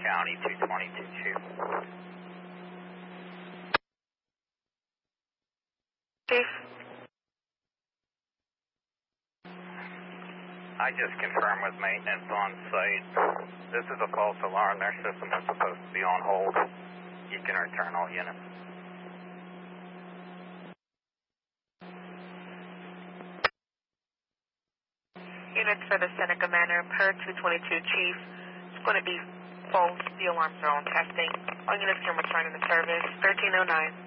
County, 222, Chief. Chief? I just confirmed with maintenance on site. This is a false alarm. Their system is supposed to be on hold. You can return all units. Units for the Seneca Manor per 222, Chief. It's going to be false. The alarms are on testing. All units can return into service. 1309.